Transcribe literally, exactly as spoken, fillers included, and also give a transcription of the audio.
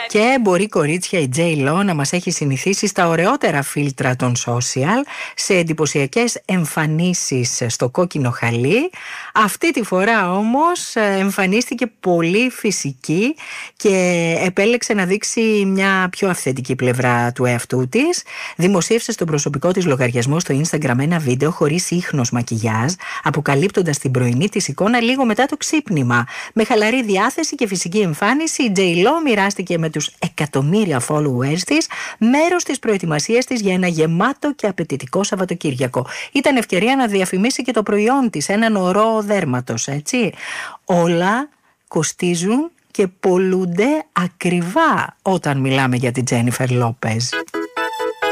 Και μπορεί, κορίτσια, η J-Lo να μας έχει συνηθίσει στα ωραιότερα φίλτρα των social, σε εντυπωσιακές εμφανίσεις στο κόκκινο χαλί. Αυτή τη φορά όμως εμφανίστηκε πολύ φυσική και επέλεξε να δείξει μια πιο αυθεντική πλευρά του εαυτού της. Δημοσίευσε στον προσωπικό της λογαριασμό στο Instagram ένα βίντεο χωρίς ίχνος μακιγιάζ, αποκαλύπτοντας την πρωινή της εικόνα λίγο μετά το ξύπνημα. Με χαλαρή διάθεση και φυσική εμφάνιση, η J-Lo μοιράστηκε με τους εκατομμύρια followers της μέρος της προετοιμασίας της για ένα γεμάτο και απαιτητικό Σαββατοκύριακο. Ήταν ευκαιρία να διαφημίσει και το προϊόν της, έναν ορό δέρματος, έτσι. Όλα κοστίζουν και πολλούνται ακριβά όταν μιλάμε για την Τζένιφερ Λόπεζ.